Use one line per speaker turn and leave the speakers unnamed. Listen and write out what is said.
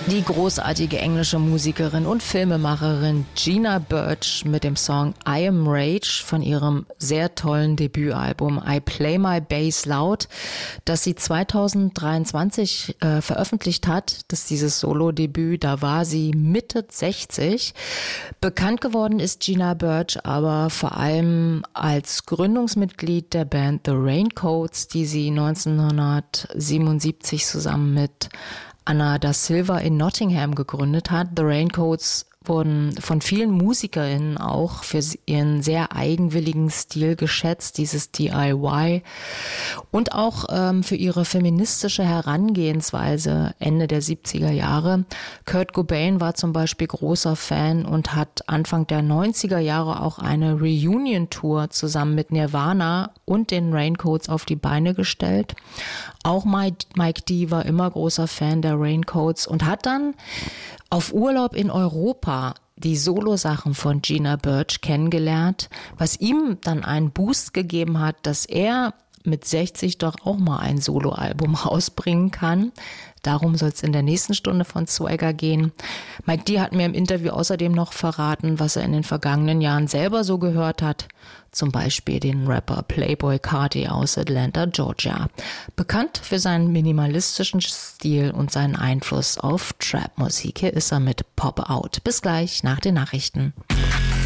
Die großartige englische Musikerin und Filmemacherin Gina Birch mit dem Song I Am Rage von ihrem sehr tollen Debütalbum I Play My Bass Loud, das sie 2023 veröffentlicht hat. Das ist dieses Solo-Debüt, da war sie Mitte 60. Bekannt geworden ist Gina Birch aber vor allem als Gründungsmitglied der Band The Raincoats, die sie 1977 zusammen mit Anna da Silva in Nottingham gegründet hat. The Raincoats wurden von vielen MusikerInnen auch für ihren sehr eigenwilligen Stil geschätzt, dieses DIY, und auch für ihre feministische Herangehensweise Ende der 70er Jahre. Kurt Cobain war zum Beispiel großer Fan und hat Anfang der 90er Jahre auch eine Reunion-Tour zusammen mit Nirvana und den Raincoats auf die Beine gestellt. Auch Mike D war immer großer Fan der Raincoats und hat dann auf Urlaub in Europa die Solosachen von Gina Birch kennengelernt, was ihm dann einen Boost gegeben hat, dass er mit 60 doch auch mal ein Soloalbum rausbringen kann. Darum soll es in der nächsten Stunde von Swagger gehen. Mike D hat mir im Interview außerdem noch verraten, was er in den vergangenen Jahren selber so gehört hat. Zum Beispiel den Rapper Playboi Carti aus Atlanta, Georgia. Bekannt für seinen minimalistischen Stil und seinen Einfluss auf Trap-Musik. Hier ist er mit Pop Out. Bis gleich nach den Nachrichten.